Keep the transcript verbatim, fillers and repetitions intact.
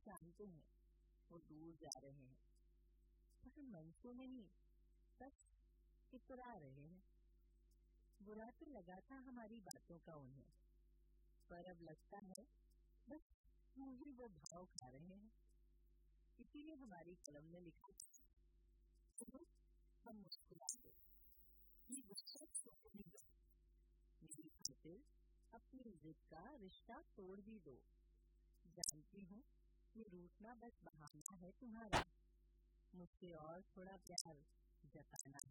जानते हैं वो दूर जा रहे हैं, पर मन से नहीं, बस इतरा रहे हैं। बुरा तो लगा था हमारी बातों का उन्हें, पर अब लगता है बस यूं ही वो भाव खा रहे हैं। इसीलिए हमारी कलम में लिखा, सुनो हम मुस्कुरा दो, ये गुस्सा छोड़ने दो, मेरी खातिर अपनी जिद का रिश्ता तोड़ भी दो। जानती हूँ ये रूठना बस बहाना है तुम्हारा, मुझसे और थोड़ा प्यार जताना